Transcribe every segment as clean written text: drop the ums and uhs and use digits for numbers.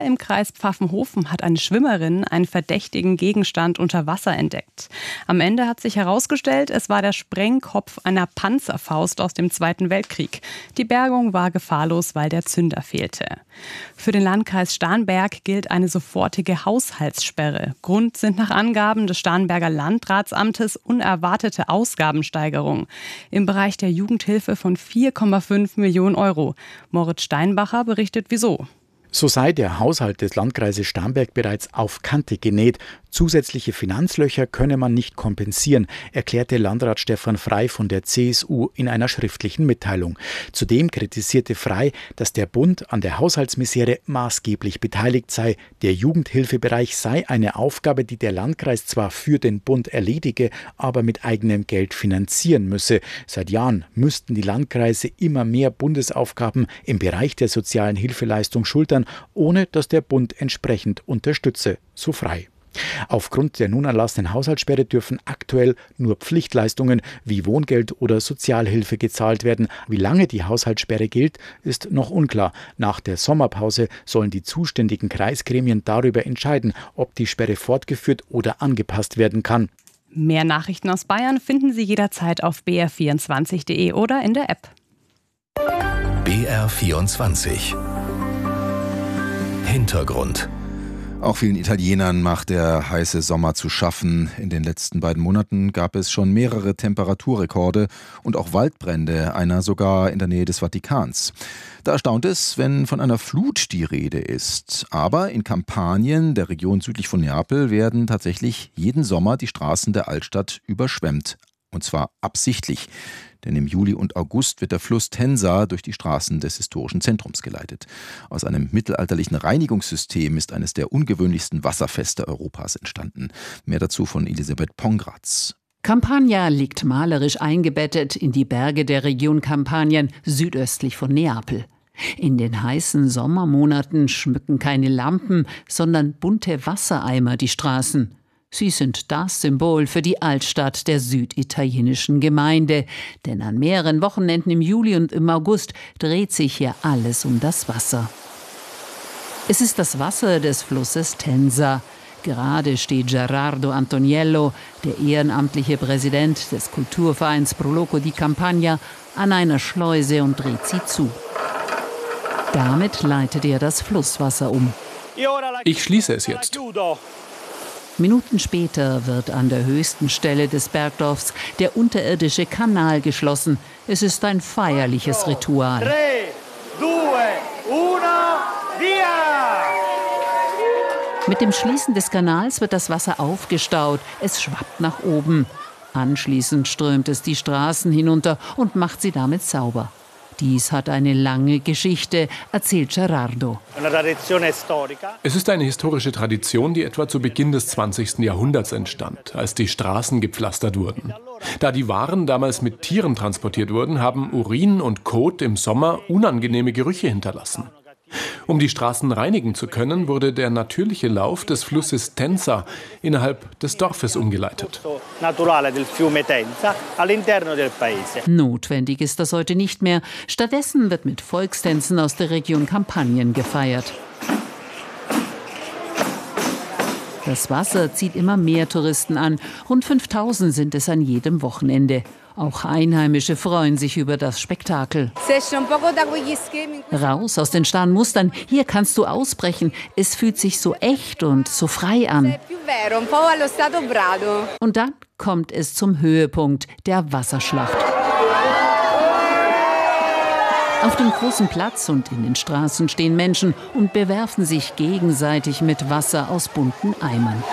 Im Kreis Pfaffenhofen hat eine Schwimmerin einen verdächtigen Gegenstand unter Wasser entdeckt. Am Ende hat sich herausgestellt, es war der Sprengkopf einer Panzerfaust aus dem Zweiten Weltkrieg. Die Bergung war gefahrlos, weil der Zünder fehlte. Für den Landkreis Starnberg gilt eine sofortige Haushaltssperre. Grund sind nach Angaben des Starnberger Landratsamtes unerwartete Ausgabensteigerungen im Bereich der Jugendhilfe von 4,5 Millionen Euro. Moritz Steinbacher berichtet, wieso. So sei der Haushalt des Landkreises Starnberg bereits auf Kante genäht. Zusätzliche Finanzlöcher könne man nicht kompensieren, erklärte Landrat Stefan Frey von der CSU in einer schriftlichen Mitteilung. Zudem kritisierte Frey, dass der Bund an der Haushaltsmisere maßgeblich beteiligt sei. Der Jugendhilfebereich sei eine Aufgabe, die der Landkreis zwar für den Bund erledige, aber mit eigenem Geld finanzieren müsse. Seit Jahren müssten die Landkreise immer mehr Bundesaufgaben im Bereich der sozialen Hilfeleistung schultern, ohne dass der Bund entsprechend unterstütze, so Frey. Aufgrund der nun erlassenen Haushaltssperre dürfen aktuell nur Pflichtleistungen wie Wohngeld oder Sozialhilfe gezahlt werden. Wie lange die Haushaltssperre gilt, ist noch unklar. Nach der Sommerpause sollen die zuständigen Kreisgremien darüber entscheiden, ob die Sperre fortgeführt oder angepasst werden kann. Mehr Nachrichten aus Bayern finden Sie jederzeit auf br24.de oder in der App. BR24 Hintergrund. Auch vielen Italienern macht der heiße Sommer zu schaffen. In den letzten beiden Monaten gab es schon mehrere Temperaturrekorde und auch Waldbrände, einer sogar in der Nähe des Vatikans. Da erstaunt es, wenn von einer Flut die Rede ist. Aber in Kampanien, der Region südlich von Neapel, werden tatsächlich jeden Sommer die Straßen der Altstadt überschwemmt. Und zwar absichtlich. Denn im Juli und August wird der Fluss Tensa durch die Straßen des historischen Zentrums geleitet. Aus einem mittelalterlichen Reinigungssystem ist eines der ungewöhnlichsten Wasserfeste Europas entstanden. Mehr dazu von Elisabeth Pongratz. Campania liegt malerisch eingebettet in die Berge der Region Kampanien südöstlich von Neapel. In den heißen Sommermonaten schmücken keine Lampen, sondern bunte Wassereimer die Straßen. Sie sind das Symbol für die Altstadt der süditalienischen Gemeinde. Denn an mehreren Wochenenden im Juli und im August dreht sich hier alles um das Wasser. Es ist das Wasser des Flusses Tensa. Gerade steht Gerardo Antoniello, der ehrenamtliche Präsident des Kulturvereins Pro Loco di Campania, an einer Schleuse und dreht sie zu. Damit leitet er das Flusswasser um. Ich schließe es jetzt. Minuten später wird an der höchsten Stelle des Bergdorfs der unterirdische Kanal geschlossen. Es ist ein feierliches Ritual. 3, 2, 1, via! Mit dem Schließen des Kanals wird das Wasser aufgestaut. Es schwappt nach oben. Anschließend strömt es die Straßen hinunter und macht sie damit sauber. Dies hat eine lange Geschichte, erzählt Gerardo. Es ist eine historische Tradition, die etwa zu Beginn des 20. Jahrhunderts entstand, als die Straßen gepflastert wurden. Da die Waren damals mit Tieren transportiert wurden, haben Urin und Kot im Sommer unangenehme Gerüche hinterlassen. Um die Straßen reinigen zu können, wurde der natürliche Lauf des Flusses Tensa innerhalb des Dorfes umgeleitet. Notwendig ist das heute nicht mehr. Stattdessen wird mit Volkstänzen aus der Region Kampanien gefeiert. Das Wasser zieht immer mehr Touristen an. Rund 5000 sind es an jedem Wochenende. Auch Einheimische freuen sich über das Spektakel. Raus aus den starren Mustern. Hier kannst du ausbrechen. Es fühlt sich so echt und so frei an. Und dann kommt es zum Höhepunkt, der Wasserschlacht. Auf dem großen Platz und in den Straßen stehen Menschen und bewerfen sich gegenseitig mit Wasser aus bunten Eimern.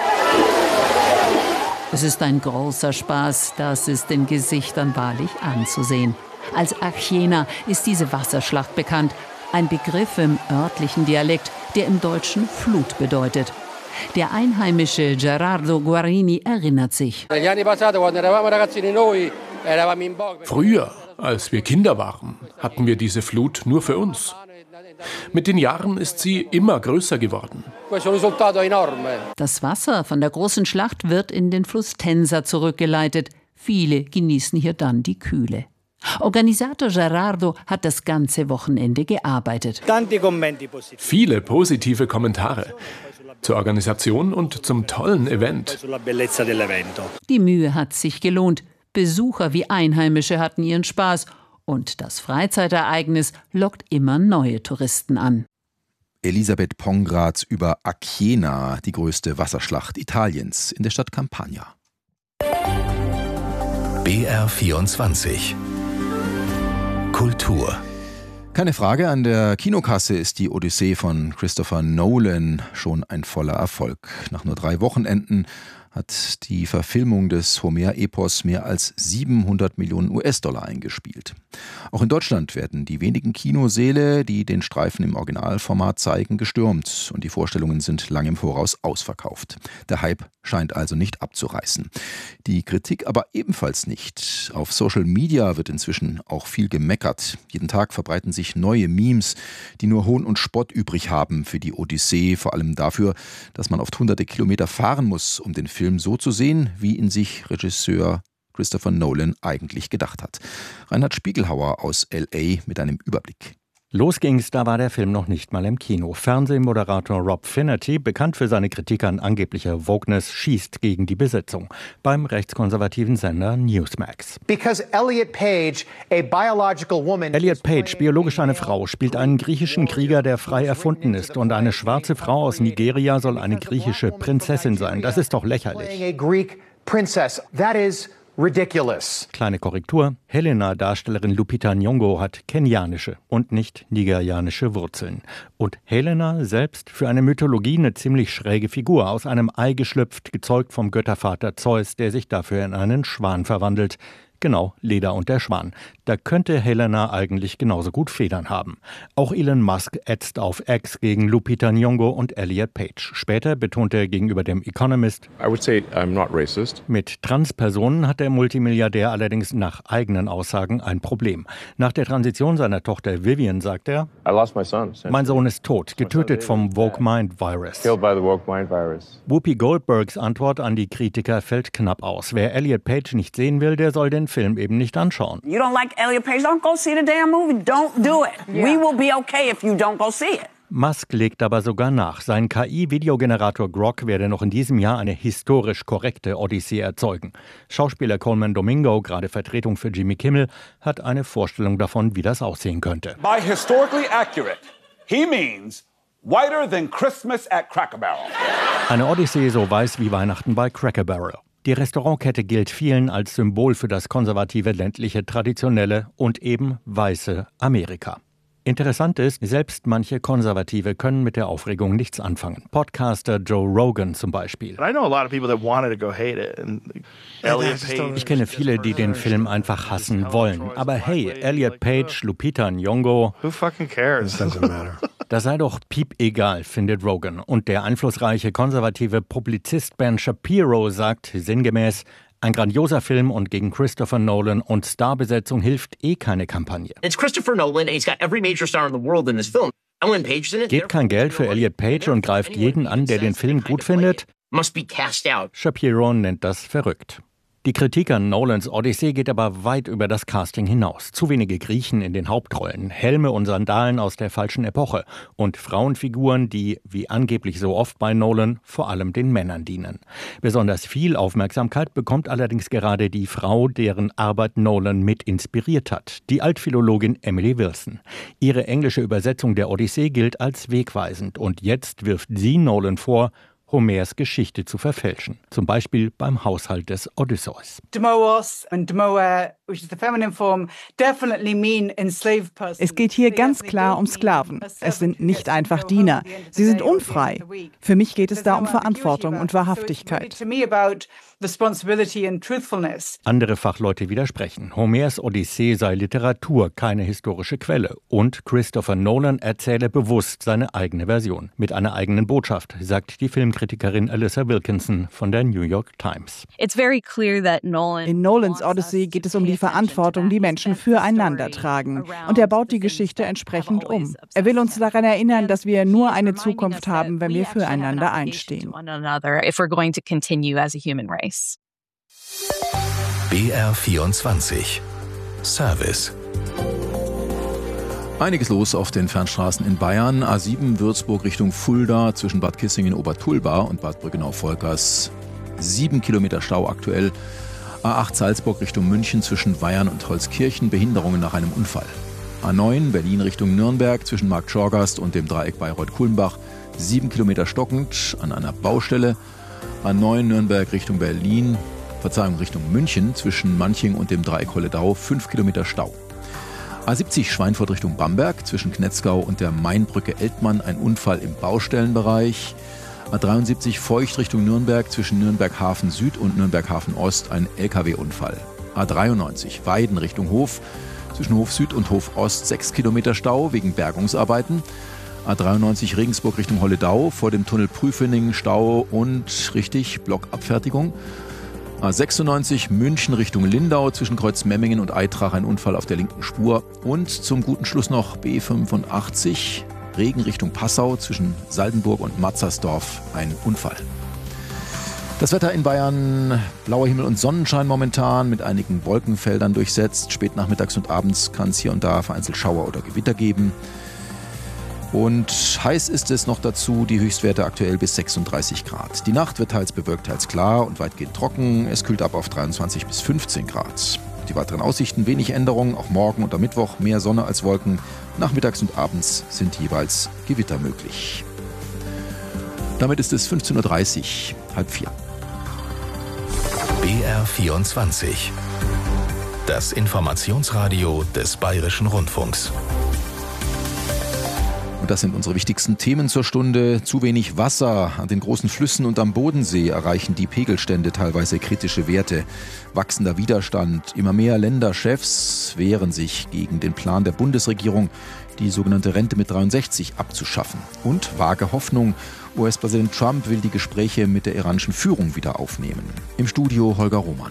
Es ist ein großer Spaß, das ist den Gesichtern wahrlich anzusehen. Als Archena ist diese Wasserschlacht bekannt, ein Begriff im örtlichen Dialekt, der im Deutschen Flut bedeutet. Der einheimische Gerardo Guarini erinnert sich. Früher, als wir Kinder waren, hatten wir diese Flut nur für uns. Mit den Jahren ist sie immer größer geworden. Das Wasser von der großen Schlacht wird in den Fluss Tensa zurückgeleitet. Viele genießen hier dann die Kühle. Organisator Gerardo hat das ganze Wochenende gearbeitet. Viele positive Kommentare zur Organisation und zum tollen Event. Die Mühe hat sich gelohnt. Besucher wie Einheimische hatten ihren Spaß. Und das Freizeitereignis lockt immer neue Touristen an. Elisabeth Pongratz über Acciena, die größte Wasserschlacht Italiens in der Stadt Campania. BR24 Kultur. Keine Frage, an der Kinokasse ist die Odyssee von Christopher Nolan schon ein voller Erfolg. Nach nur 3 Wochenenden hat die Verfilmung des Homer-Epos mehr als 700 Millionen US-Dollar eingespielt. Auch in Deutschland werden die wenigen Kinosäle, die den Streifen im Originalformat zeigen, gestürmt und die Vorstellungen sind lang im Voraus ausverkauft. Der Hype scheint also nicht abzureißen. Die Kritik aber ebenfalls nicht. Auf Social Media wird inzwischen auch viel gemeckert. Jeden Tag verbreiten sich neue Memes, die nur Hohn und Spott übrig haben für die Odyssee, vor allem dafür, dass man oft hunderte Kilometer fahren muss, um den Film so zu sehen, wie ihn sich Regisseur Christopher Nolan eigentlich gedacht hat. Reinhard Spiegelhauer aus L.A. mit einem Überblick. Los ging's, da war der Film noch nicht mal im Kino. Fernsehmoderator Rob Finnerty, bekannt für seine Kritik an angeblicher Wokeness, schießt gegen die Besetzung beim rechtskonservativen Sender Newsmax. Elliot Page, biologisch eine Frau, spielt einen griechischen Krieger, der frei erfunden ist. Und eine schwarze Frau aus Nigeria soll eine griechische Prinzessin sein. Das ist doch lächerlich. Ridiculous. Kleine Korrektur. Helena-Darstellerin Lupita Nyong'o hat kenianische und nicht nigerianische Wurzeln. Und Helena selbst für eine Mythologie eine ziemlich schräge Figur. Aus einem Ei geschlüpft, gezeugt vom Göttervater Zeus, der sich dafür in einen Schwan verwandelt. Genau, Leda und der Schwan. Da könnte Helena eigentlich genauso gut Federn haben. Auch Elon Musk ätzt auf X gegen Lupita Nyong'o und Elliot Page. Später betont er gegenüber dem Economist, I would say I'm not racist. Mit Transpersonen hat der Multimilliardär allerdings nach eigenen Aussagen ein Problem. Nach der Transition seiner Tochter Vivian sagt er, I lost my son. Mein Sohn ist tot, getötet vom Woke Mind Virus. Killed by the woke mind virus. Whoopi Goldbergs Antwort an die Kritiker fällt knapp aus. Wer Elliot Page nicht sehen will, der soll den Film eben nicht anschauen. You don't like Elliot Page, don't go see the damn movie. Don't do it. Yeah. We will be okay if you don't go see it. Musk legt aber sogar nach. Sein KI-Videogenerator Grok werde noch in diesem Jahr eine historisch korrekte Odyssee erzeugen. Schauspieler Coleman Domingo, gerade Vertretung für Jimmy Kimmel, hat eine Vorstellung davon, wie das aussehen könnte. By historically accurate, he means whiter than Christmas at Cracker Barrel. Eine Odyssee so weiß wie Weihnachten bei Cracker Barrel. Die Restaurantkette gilt vielen als Symbol für das konservative, ländliche, traditionelle und eben weiße Amerika. Interessant ist, selbst manche Konservative können mit der Aufregung nichts anfangen. Podcaster Joe Rogan zum Beispiel. Ich kenne viele, die den Film einfach hassen wollen. Aber hey, Elliot Page, Lupita Nyong'o, das sei doch piep egal, findet Rogan. Und der einflussreiche konservative Publizist Ben Shapiro sagt sinngemäß, ein grandioser Film und gegen Christopher Nolan und Starbesetzung hilft keine Kampagne. Gebt kein Geld für Elliot Page und greift jeden an, der den Film gut findet. Shapiro nennt das verrückt. Die Kritik an Nolans Odyssee geht aber weit über das Casting hinaus. Zu wenige Griechen in den Hauptrollen, Helme und Sandalen aus der falschen Epoche und Frauenfiguren, die, wie angeblich so oft bei Nolan, vor allem den Männern dienen. Besonders viel Aufmerksamkeit bekommt allerdings gerade die Frau, deren Arbeit Nolan mit inspiriert hat, die Altphilologin Emily Wilson. Ihre englische Übersetzung der Odyssee gilt als wegweisend und jetzt wirft sie Nolan vor, Homers Geschichte zu verfälschen. Zum Beispiel beim Haushalt des Odysseus. Es geht hier ganz klar um Sklaven. Es sind nicht einfach Diener. Sie sind unfrei. Für mich geht es da um Verantwortung und Wahrhaftigkeit. Andere Fachleute widersprechen. Homers Odyssee sei Literatur, keine historische Quelle. Und Christopher Nolan erzähle bewusst seine eigene Version. Mit einer eigenen Botschaft, sagt die Filmkritikerin Alyssa Wilkinson von der New York Times. In Nolans Odyssey geht es um die Verantwortung, die Menschen füreinander tragen. Und er baut die Geschichte entsprechend um. Er will uns daran erinnern, dass wir nur eine Zukunft haben, wenn wir füreinander einstehen. BR24 Service. Einiges los auf den Fernstraßen in Bayern. A7 Würzburg Richtung Fulda zwischen Bad Kissingen-Obertulba und Bad Brückenau-Volkers. 7 Kilometer Stau aktuell. A8 Salzburg Richtung München zwischen Weyern und Holzkirchen. Behinderungen nach einem Unfall. A9 Berlin Richtung Nürnberg zwischen Markt Schorgast und dem Dreieck Bayreuth-Kulmbach. 7 Kilometer stockend an einer Baustelle. A9 Nürnberg Richtung Richtung München zwischen Manching und dem Dreieck Holledau. 5 Kilometer Stau. A70 Schweinfurt Richtung Bamberg zwischen Knetzgau und der Mainbrücke Eltmann ein Unfall im Baustellenbereich. A73 Feucht Richtung Nürnberg zwischen Nürnberg Hafen Süd und Nürnberg Hafen Ost ein LKW-Unfall. A93 Weiden Richtung Hof zwischen Hof Süd und Hof Ost 6 Kilometer Stau wegen Bergungsarbeiten. A93 Regensburg Richtung Holledau vor dem Tunnel Prüfening Stau und Blockabfertigung. A96 München Richtung Lindau zwischen Kreuzmemmingen und Eitrach ein Unfall auf der linken Spur. Und zum guten Schluss noch B85 Regen Richtung Passau zwischen Saldenburg und Matzersdorf ein Unfall. Das Wetter in Bayern, blauer Himmel und Sonnenschein momentan mit einigen Wolkenfeldern durchsetzt. Spät nachmittags und abends kann es hier und da vereinzelt Schauer oder Gewitter geben. Und heiß ist es noch dazu, die Höchstwerte aktuell bis 36 Grad. Die Nacht wird teils bewölkt, teils klar und weitgehend trocken. Es kühlt ab auf 23 bis 15 Grad. Die weiteren Aussichten, wenig Änderungen, auch morgen und am Mittwoch mehr Sonne als Wolken. Nachmittags und abends sind jeweils Gewitter möglich. Damit ist es 15.30 Uhr, 3:30. BR24. Das Informationsradio des Bayerischen Rundfunks. Und das sind unsere wichtigsten Themen zur Stunde. Zu wenig Wasser. An den großen Flüssen und am Bodensee erreichen die Pegelstände teilweise kritische Werte. Wachsender Widerstand. Immer mehr Länderchefs wehren sich gegen den Plan der Bundesregierung, die sogenannte Rente mit 63 abzuschaffen. Und vage Hoffnung. US-Präsident Trump will die Gespräche mit der iranischen Führung wieder aufnehmen. Im Studio Holger Roman.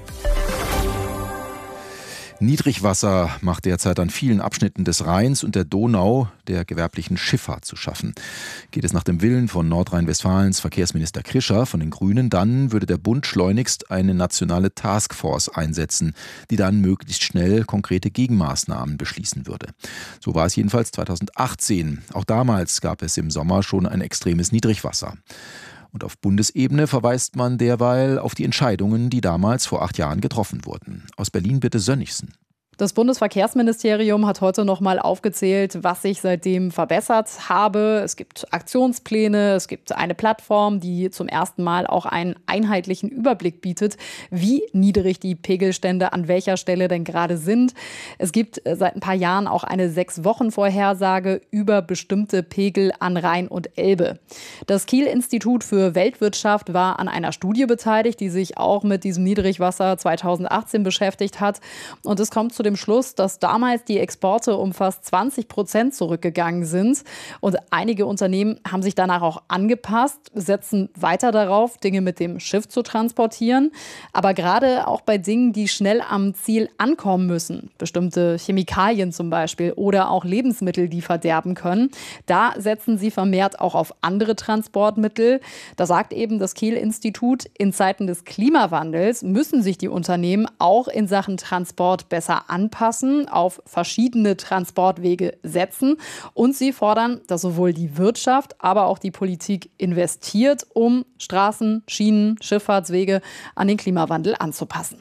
Niedrigwasser macht derzeit an vielen Abschnitten des Rheins und der Donau der gewerblichen Schifffahrt zu schaffen. Geht es nach dem Willen von Nordrhein-Westfalens Verkehrsminister Krischer von den Grünen, dann würde der Bund schleunigst eine nationale Taskforce einsetzen, die dann möglichst schnell konkrete Gegenmaßnahmen beschließen würde. So war es jedenfalls 2018. Auch damals gab es im Sommer schon ein extremes Niedrigwasser. Und auf Bundesebene verweist man derweil auf die Entscheidungen, die damals vor 8 Jahren getroffen wurden. Aus Berlin Birte Sönnigsen. Das Bundesverkehrsministerium hat heute noch mal aufgezählt, was sich seitdem verbessert habe. Es gibt Aktionspläne, es gibt eine Plattform, die zum ersten Mal auch einen einheitlichen Überblick bietet, wie niedrig die Pegelstände an welcher Stelle denn gerade sind. Es gibt seit ein paar Jahren auch eine 6-Wochen-Vorhersage über bestimmte Pegel an Rhein und Elbe. Das Kiel-Institut für Weltwirtschaft war an einer Studie beteiligt, die sich auch mit diesem Niedrigwasser 2018 beschäftigt hat. Und es kommt zu dem Schluss, dass damals die Exporte um fast 20% zurückgegangen sind. Und einige Unternehmen haben sich danach auch angepasst, setzen weiter darauf, Dinge mit dem Schiff zu transportieren. Aber gerade auch bei Dingen, die schnell am Ziel ankommen müssen, bestimmte Chemikalien zum Beispiel oder auch Lebensmittel, die verderben können, da setzen sie vermehrt auch auf andere Transportmittel. Da sagt eben das Kiel-Institut, in Zeiten des Klimawandels müssen sich die Unternehmen auch in Sachen Transport besser anpassen, auf verschiedene Transportwege setzen und sie fordern, dass sowohl die Wirtschaft, aber auch die Politik investiert, um Straßen, Schienen, Schifffahrtswege an den Klimawandel anzupassen.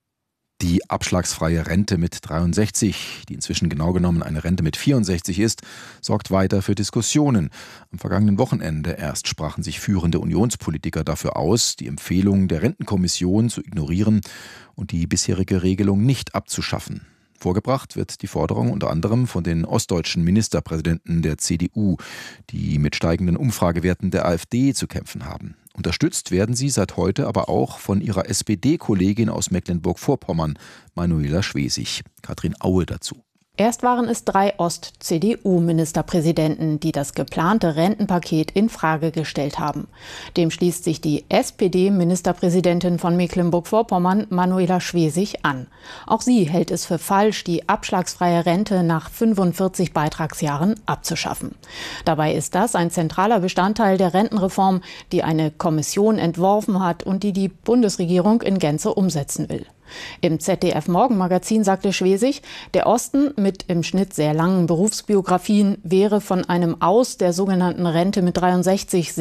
Die abschlagsfreie Rente mit 63, die inzwischen genau genommen eine Rente mit 64 ist, sorgt weiter für Diskussionen. Am vergangenen Wochenende erst sprachen sich führende Unionspolitiker dafür aus, die Empfehlung der Rentenkommission zu ignorieren und die bisherige Regelung nicht abzuschaffen. Vorgebracht wird die Forderung unter anderem von den ostdeutschen Ministerpräsidenten der CDU, die mit steigenden Umfragewerten der AfD zu kämpfen haben. Unterstützt werden sie seit heute aber auch von ihrer SPD-Kollegin aus Mecklenburg-Vorpommern, Manuela Schwesig. Katrin Aue dazu. Erst waren es 3 Ost-CDU-Ministerpräsidenten, die das geplante Rentenpaket in Frage gestellt haben. Dem schließt sich die SPD-Ministerpräsidentin von Mecklenburg-Vorpommern, Manuela Schwesig, an. Auch sie hält es für falsch, die abschlagsfreie Rente nach 45 Beitragsjahren abzuschaffen. Dabei ist das ein zentraler Bestandteil der Rentenreform, die eine Kommission entworfen hat und die die Bundesregierung in Gänze umsetzen will. Im ZDF-Morgenmagazin sagte Schwesig, der Osten mit im Schnitt sehr langen Berufsbiografien wäre von einem Aus der sogenannten Rente mit 63